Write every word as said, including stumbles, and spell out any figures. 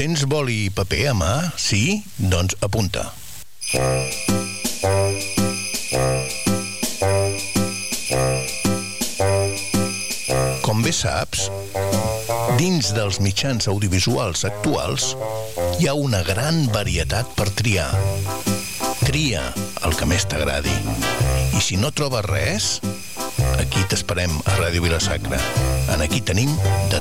Tens boli i paper a mà? Sí? Doncs apunta. Com bé saps, dins dels mitjans audiovisuals actuals hi ha una gran varietat per triar. Tria el que més t'agradi. I si no trobes res, aquí t'esperem a Ràdio Vila-sacra. En aquí tenim de